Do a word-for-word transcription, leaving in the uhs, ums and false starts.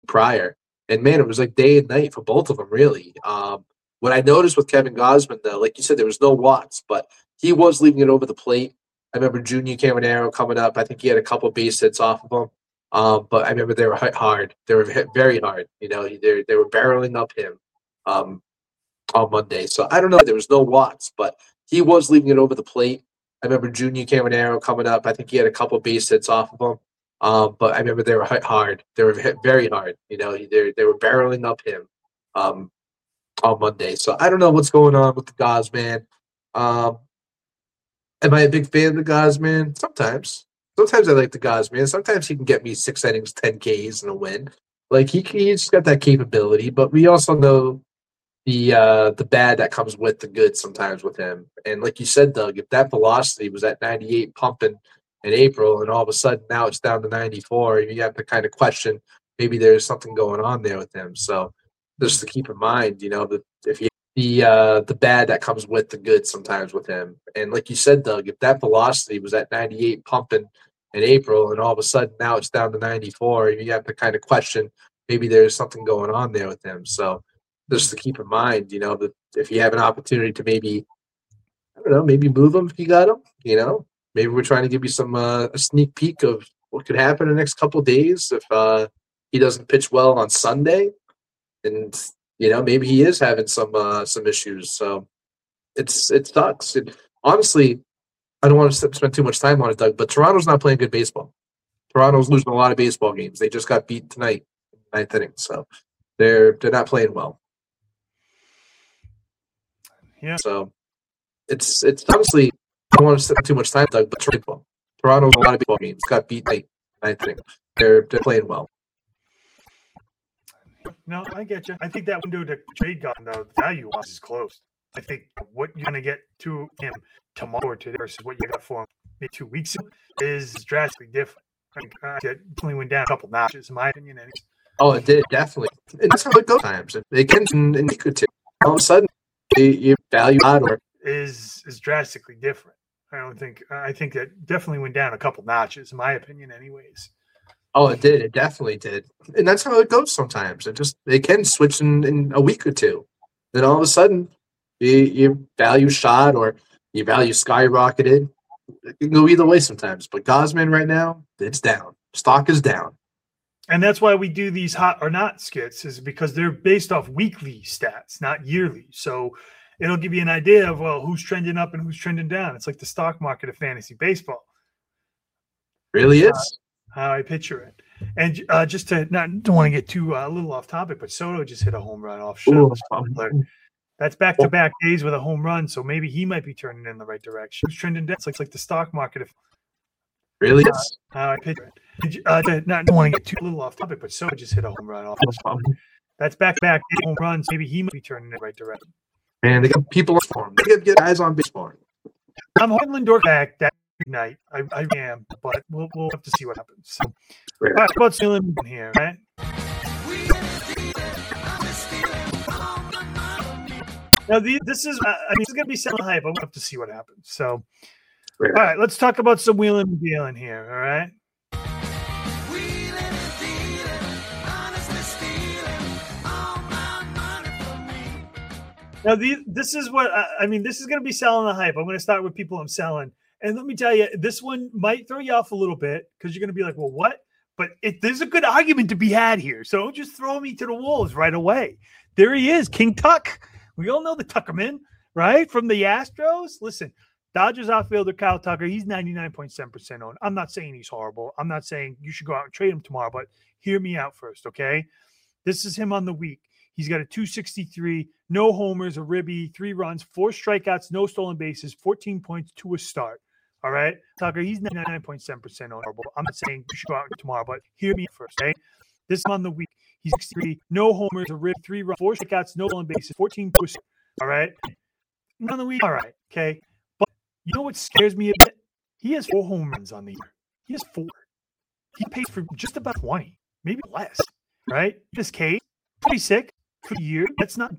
prior. And man, it was like day and night for both of them, really. Um, what I noticed with Kevin Gausman, though, like you said, there was no Watts, but he was leaving it over the plate. I remember Junior Caminero coming up. I think he had a couple base hits off of him. Um, but I remember they were hit hard. They were hit very hard. You know, they they were barreling up him um, on Monday. So I don't know. There was no Watts, but he was leaving it over the plate. I remember Junior Caminero coming up. I think he had a couple base hits off of him. Um, but I remember they were hit hard. They were hit very hard. You know, they they were barreling up him um, on Monday. So I don't know what's going on with the Gausman. Um, am I a big fan of the Gausman? Sometimes. Sometimes I like the Gausman. Sometimes he can get me six innings, ten Ks, and a win. Like he he's got that capability. But we also know the uh, the bad that comes with the good sometimes with him. And like you said, Doug, if that velocity was at ninety-eight pumping in April, and all of a sudden now it's down to ninety-four, you have to kind of question maybe there's something going on there with him. So just to keep in mind, you know, that if you the uh, the bad that comes with the good sometimes with him. And like you said, Doug, if that velocity was at ninety-eight pumping in April, and all of a sudden now it's down to ninety-four, you have to kind of question maybe there's something going on there with him. So just to keep in mind, you know, that if you have an opportunity to maybe, I don't know, maybe move him if you got him, you know, maybe we're trying to give you some uh, a sneak peek of what could happen in the next couple of days if uh, he doesn't pitch well on Sunday, and you know maybe he is having some uh, some issues. So it's it sucks. It, honestly, I don't want to spend too much time on it, Doug, but Toronto's not playing good baseball. Toronto's losing a lot of baseball games. They just got beat tonight, ninth inning, so they're they're not playing well. Yeah. So it's it's honestly, I don't want to spend too much time, Doug, but Toronto, Toronto's a lot of baseball games. Got beat late, ninth inning. They're they're playing well. No, I get you. I think that window to trade gun though, the value wise is closed. I think what you're gonna get to him tomorrow or today versus what you got for him maybe two weeks ago is drastically different. I think uh, it definitely went down a couple notches, in my opinion. Anyways. Oh, it did definitely, and that's how it goes. Times they can and they could too. All of a sudden, you value out or is is drastically different. I don't think I think it definitely went down a couple notches, in my opinion, anyways. Oh, it did. It definitely did, and that's how it goes. Sometimes it just they can switch in, in a week or two. Then all of a sudden, you, your value shot or your value skyrocketed. It can go either way sometimes. But Gausman right now, it's down. Stock is down. And that's why we do these hot or not skits, is because they're based off weekly stats, not yearly. So it'll give you an idea of, well, who's trending up and who's trending down. It's like the stock market of fantasy baseball. Really is. Uh, how I picture it. And uh, just to not don't want to get too uh, a little off topic, but Soto just hit a home run off. Ooh, That's back-to-back days with a home run, so maybe he might be turning in the right direction. Who's trending down? It's like, it's like the stock market of really uh, is. how I picture it. Uh, to not don't want to get too a little off topic, but Soto just hit a home run off. That's back-to-back home runs. Maybe he might be turning in the right direction. Man, they got people on form. They got get guys on baseball. I'm hoping Lindor back that night. I, I am, but we'll we'll have to see what happens. So, all right, about Stealing here, right? Now, the, this is, uh, I mean, this is going to be selling hype. I'll have to see what happens. So, Right. all right, let's talk about some wheeling and dealing here, all right? Now, the, this is what, I, I mean, this is going to be selling the hype. I'm going to start with people I'm selling. And let me tell you, this one might throw you off a little bit because you're going to be like, well, what? But it, there's a good argument to be had here. So don't just throw me to the wolves right away. There he is, King Tuck. We all know the Tuckerman, right? From the Astros. Listen, Dodgers outfielder Kyle Tucker, he's ninety-nine point seven percent owned. I'm not saying he's horrible. I'm not saying you should go out and trade him tomorrow, but hear me out first, okay? This is him on the week. He's got a two sixty-three, no homers, a ribby, three runs, four strikeouts, no stolen bases, fourteen points to a start. All right? Tucker, he's ninety-nine point seven percent owned. I'm not saying you should go out tomorrow, but hear me first, okay? This is on the week. He's sixty-three, no homers, a rib, three runs, four strikeouts, no stolen bases, fourteen to a start. All right? On the week, all right, okay? But you know what scares me a bit? He has four home runs on the year. He has four. He pays for just about twenty, maybe less, right? This case, pretty sick for the year. That's not